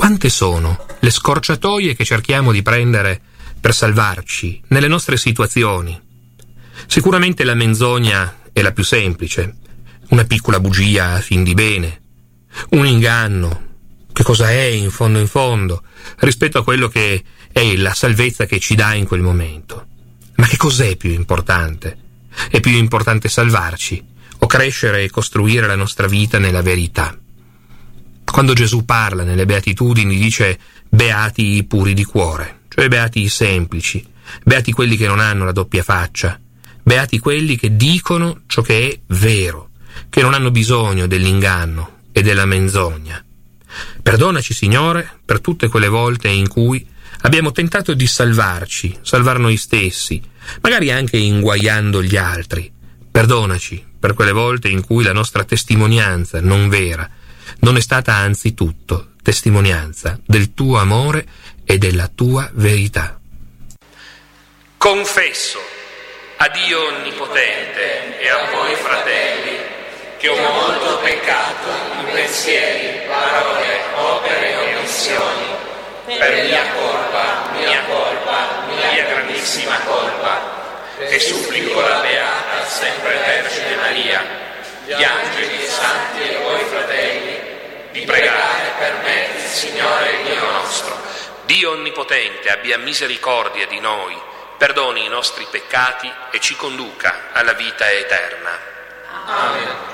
Quante sono le scorciatoie che cerchiamo di prendere per salvarci nelle nostre situazioni? Sicuramente la menzogna è la più semplice, una piccola bugia a fin di bene, un inganno. Che cosa è in fondo rispetto a quello che è la salvezza che ci dà in quel momento? Ma che cos'è più importante? È più importante salvarci o crescere e costruire la nostra vita nella verità? Quando Gesù parla nelle Beatitudini dice beati i puri di cuore, cioè beati i semplici, beati quelli che non hanno la doppia faccia, beati quelli che dicono ciò che è vero, che non hanno bisogno dell'inganno e della menzogna. Perdonaci, Signore, per tutte quelle volte in cui abbiamo tentato di salvarci, salvar noi stessi, magari anche inguaiando gli altri. Perdonaci per quelle volte in cui la nostra testimonianza non vera non è stata anzitutto testimonianza del tuo amore e della tua verità. Confesso a Dio Onnipotente e a voi, fratelli, che ho molto peccato in pensieri, parole, opere e omissioni, per mia colpa, mia grandissima colpa, e supplico la Beata sempre Vergine Maria, gli angeli e santi e voi, fratelli, di pregare per me, il Signore Dio nostro. Dio Onnipotente abbia misericordia di noi, perdoni i nostri peccati e ci conduca alla vita eterna. Amen.